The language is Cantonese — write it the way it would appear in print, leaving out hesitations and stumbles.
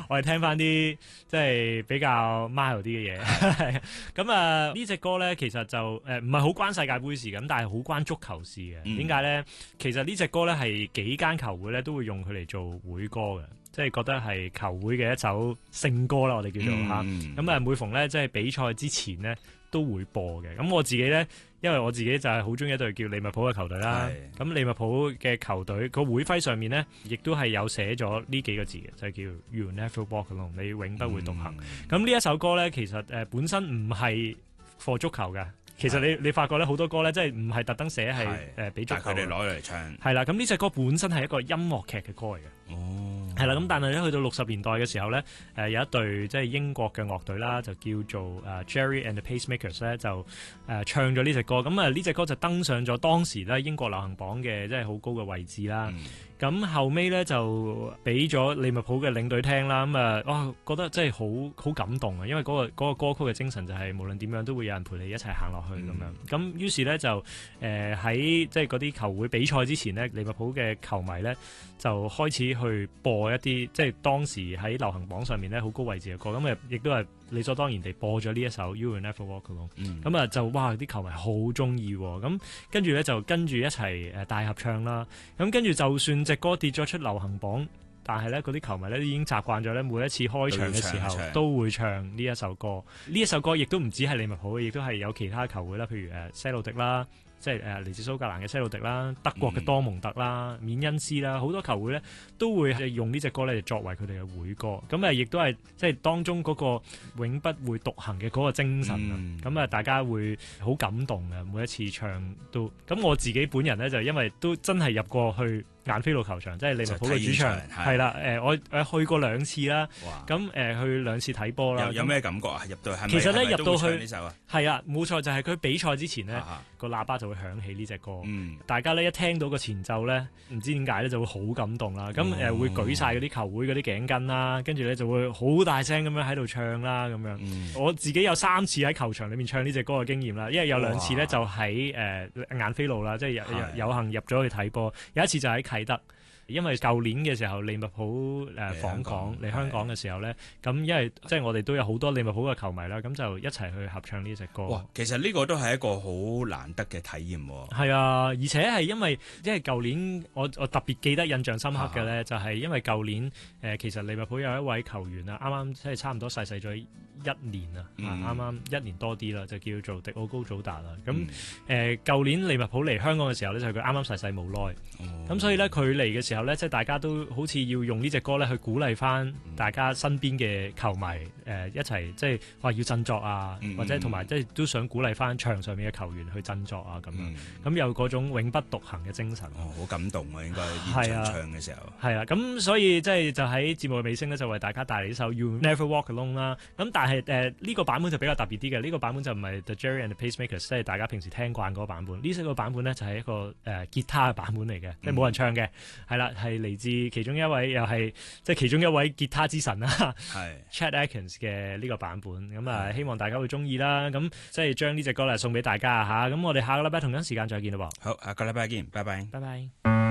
我哋聽翻啲即係比較 mild 啲嘅嘢。咁啊呢隻歌咧其實就唔係好關世界盃事咁，但係好關足球事嘅。點解咧？其實呢隻歌咧係幾間球會咧都會用佢嚟做會歌嘅。即係覺得係球會嘅一首聖歌啦，我哋叫做嚇。咁啊，每逢咧即係比賽之前咧都會播嘅。咁我自己咧，因為我自己就係好中意一隊叫利物浦嘅球隊啦。咁利物浦嘅球隊個會徽上面咧，亦都係有寫咗呢幾個字嘅，就係叫 You Never Walk Alone，你永不會獨行。咁呢一首歌咧，其實本身唔係課足球嘅。其實你發覺咧好多歌咧，即係唔係特登寫係俾足球， 但佢哋攞嚟唱。 係啦，咁呢隻歌本身係一個音樂劇嘅歌嚟嘅。係啦，咁但係咧去到60年代嘅時候咧，有一隊即係英國嘅樂隊啦，就叫做Gerry and the Pacemakers 咧，就唱咗呢隻歌。咁啊呢隻歌就登上咗當時咧英國流行榜嘅即係好高嘅位置啦。咁後尾咧就俾咗利物浦嘅領隊聽啦。咁哇覺得真係好感動啊！因為嗰個歌曲嘅精神就係無論點樣都會有人陪你一齊行落去咁樣。咁於是咧就喺即係嗰啲球會比賽之前呢，利物浦嘅球迷咧就開始去播一啲即係當時喺流行榜上面咧好高位置嘅歌。咁亦都係理所當然地播咗呢一首 You Will Never Walk Alone。咁就哇啲球迷好中意喎。咁跟住咧就跟住一齊大合唱啦。咁跟住就算隻歌跌咗出流行榜，但係咧嗰啲球迷咧已經習慣咗咧，每一次開場嘅時候都會唱呢一首歌。呢一首歌亦都唔止係利物浦，亦都係有其他球會啦，譬如西路迪啦，即係嚟自蘇格蘭嘅西路迪啦，德國嘅多蒙特啦、緬恩斯啦，好多球會咧都會用呢隻歌咧作為佢哋嘅會歌。咁亦都係即係當中嗰個永不會獨行嘅嗰個精神啊。咁大家會好感動嘅，每一次唱都。咁我自己本人咧就因為都真係入過去晏菲路球場，即係利物浦嘅主場，係啦。我去過2次啦。咁去2次睇波啦。 有咩感覺啊？入到係咪？ 其實咧入到去呢首啊， 係啊，冇錯，就係佢比賽之前呢，個喇叭就會響起呢隻歌。大家咧一聽到個前奏咧，唔知點解咧就會好感動啦。咁會舉晒嗰啲球會嗰啲頸巾啦，跟住咧就會好大聲咁樣喺度唱啦咁樣。我自己有3次喺球場裏面唱呢隻歌嘅經驗啦，因為有2次咧就喺晏菲路啦，即係有幸入咗去睇波。有一次就喺啟德。因為舊年嘅時候利物浦訪港嚟香港嘅時候咧，咁因為即係我哋都有好多利物浦嘅球迷啦，咁就一齊去合唱呢隻歌。 哇！其實呢個都係一個好難得嘅體驗喎。 係啊，而且係因為舊年我特別記得印象深刻嘅咧，就係因為舊年其實利物浦有一位球員啊，啱啱即係差唔多逝世咗1年啊，啱啱1年多啲啦，就叫做迪奧高祖達啦。咁舊年利物浦嚟香港嘅時候咧，就係佢啱啱逝世冇耐。咁所以咧佢嚟嘅時候咧，即係大家都好似要用呢隻歌咧去鼓勵翻大家身邊嘅球迷一齊，即係話要振作啊，或者同埋即係都想鼓勵翻場上面嘅球員去振作啊咁樣。咁有嗰種永不獨行嘅精神。好感動啊！應該現場唱嘅時候。 係啊，咁所以即係就喺節目嘅尾聲咧，就為大家帶嚟呢首 You Never Walk Alone 啦。咁但係呢個版本就比較特別啲嘅，呢個版本就唔係 The Gerry and the Pacemakers，即係大家平時聽慣嗰個版本。呢個版本咧就係一個吉他嘅版本嚟嘅，即係冇人唱嘅，係啦，係嚟自其中一位又係即係其中一位吉他之神啦，Chet Atkins 嘅呢個版本。咁希望大家會中意啦。咁即係將呢隻歌嚟送俾大家嚇。咁我哋下個禮拜同樣時間再見啦噃。 好，下個禮拜見，拜拜。 拜拜。